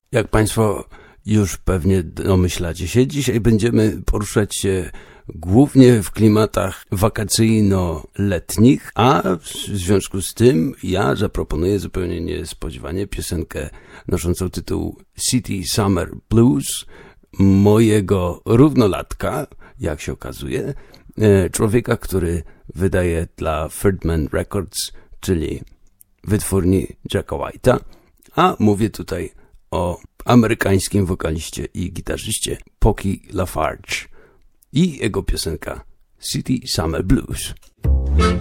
Jak Państwo już pewnie domyślacie się, dzisiaj będziemy poruszać się głównie w klimatach wakacyjno-letnich, a w związku z tym ja zaproponuję zupełnie niespodziewanie piosenkę noszącą tytuł City Summer Blues mojego równolatka, jak się okazuje, człowieka, który wydaje dla Third Man Records, czyli wytwórni Jacka White'a, a mówię tutaj o amerykańskim wokaliście i gitarzyście Poki LaFarge i jego piosenka City Summer Blues.